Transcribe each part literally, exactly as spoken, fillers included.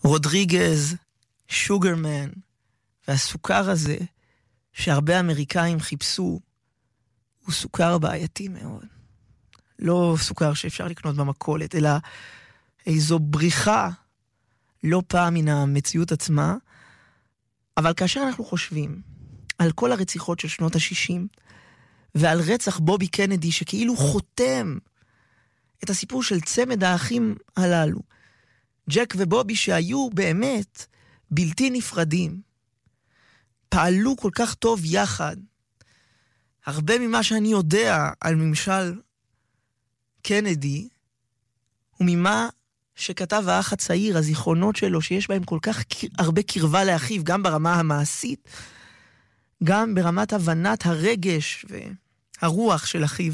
רודריגז, שוגרמן, והסוכר הזה שהרבה אמריקאים חיפשו, הוא סוכר בעייתי מאוד. לא סוכר שאפשר לקנות במכולת, אלא איזו בריחה, לא פעם מן המציאות עצמה. אבל כאשר אנחנו חושבים על כל הרציחות של שנות ה-שישים, ועל רצח בובי קנדי שכאילו חותם את הסיפור של צמד האחים הללו, ג'ק ובובי שהיו באמת בלתי נפרדים, פעלו כל כך טוב יחד. הרבה ממה שאני יודע על ממשל קנדי, וממה שכתב האח הצעיר, הזיכרונות שלו, שיש בהם כל כך הרבה קרבה לאחיו, גם ברמה המעשית, גם ברמת הבנת הרגש והרוח של אחיו.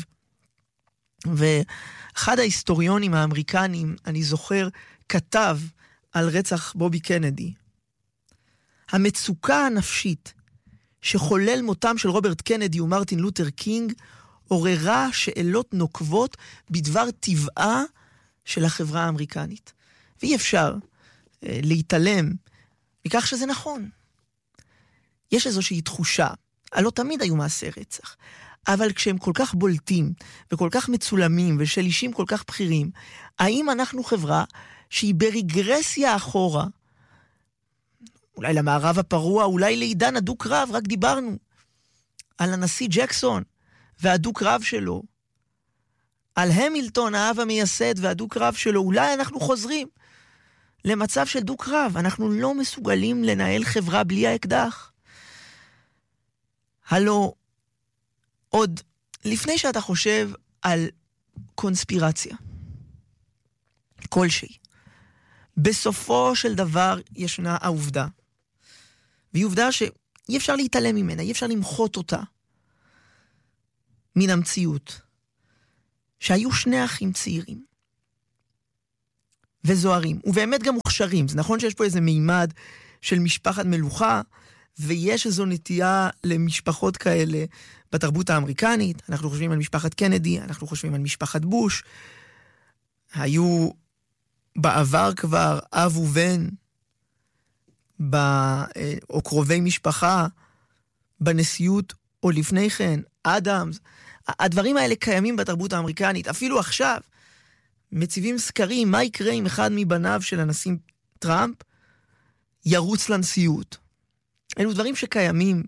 ואחד ההיסטוריונים האמריקנים, אני זוכר, כתב על רצח בובי קנדי. המצוקה הנפשית שחולל מותם של רוברט קנדי ומרטין לותר קינג, עוררה שאלות נוקבות בדבר טבעה של החברה האמריקנית. ואי אפשר אה, להתעלם מכך שזה נכון. יש איזושהי תחושה, הלא תמיד היו מעשי רצח, אבל כשהם כל כך בולטים וכל כך מצולמים ושלישים כל כך בכירים, האם אנחנו חברה שהיא ברגרסיה אחורה, אולי למערב הפרוע, אולי לעידן הדוק רב, רק דיברנו על הנשיא ג'קסון והדוק רב שלו, על המילטון האב המייסד והדוק רב שלו, אולי אנחנו חוזרים למצב של דוק רב, אנחנו לא מסוגלים לנהל חברה בלי האקדח. הלא, עוד לפני שאתה חושב על קונספירציה, כלשהי, בסופו של דבר ישנה העובדה, והיא עובדה שאי אפשר להתעלם ממנה, אי אפשר למחות אותה מן המציאות, שהיו שני אחים צעירים וזוהרים, ובאמת גם מוכשרים. זה נכון שיש פה איזה מימד של משפחת מלוכה, ויש איזו נטייה למשפחות כאלה בתרבות האמריקנית. אנחנו חושבים על משפחת קנדי, אנחנו חושבים על משפחת בוש, היו בעבר כבר אב ובן, או קרובי משפחה, בנשיאות או לפני כן, אדמס. הדברים האלה קיימים בתרבות האמריקנית. אפילו עכשיו מציבים סקרים מה יקרה אם אחד מבניו של הנשיא טראמפ ירוץ לנשיאות. אלו דברים שקיימים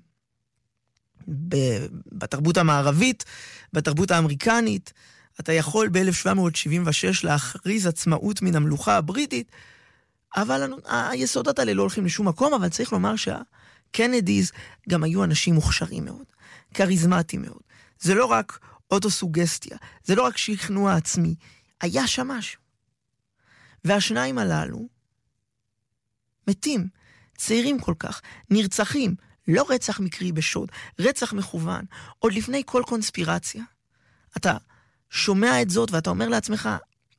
בתרבות המערבית, בתרבות האמריקנית. אתה יכול ב-אלף שבע מאות שבעים ושש להכריז עצמאות מן המלוכה הבריטית, אבל היסודות האלה לא הולכים לשום מקום. אבל צריך לומר שהקנדיז גם היו אנשים מוכשרים מאוד, קריזמטיים מאוד. זה לא רק אוטוסוגסטיה, זה לא רק שכנוע עצמי, היה שם משהו. והשניים הללו מתים, צעירים כל כך, נרצחים, לא רצח מקרי בשוד, רצח מכוון, עוד לפני כל קונספירציה. אתה שומע את זאת ואתה אומר לעצמך,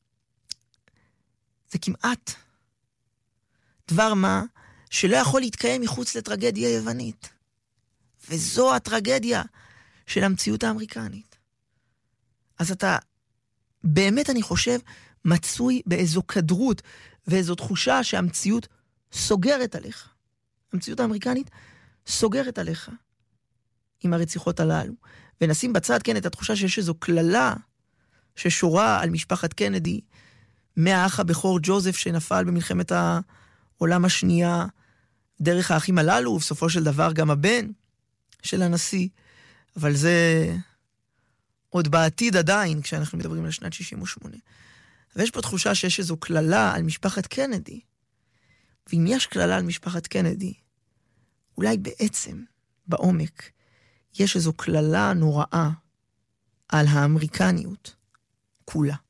זה כמעט דבר מה שלא יכול להתקיים מחוץ לטרגדיה יוונית. וזו הטרגדיה של המציאות האמריקנית. אז אתה, באמת אני חושב, מצוי באיזו כדרות, ואיזו תחושה שהמציאות סוגרת עליך. המציאות האמריקנית סוגרת עליך עם הרציחות הללו. ונשים בצד, כן, את התחושה שיש איזו כללה ששורה על משפחת קנדי, מהאח הבכור ג'וזף שנפל במלחמת העולם השנייה, דרך האחים הללו, ובסופו של דבר גם הבן של הנשיא. אבל זה עוד בעתיד עדיין, כשאנחנו מדברים על שנת שישים ושמונה. ויש פה תחושה שיש איזו כללה על משפחת קנדי. ואם יש כללה על משפחת קנדי, אולי בעצם, בעומק, יש איזו כללה נוראה על האמריקניות כולה.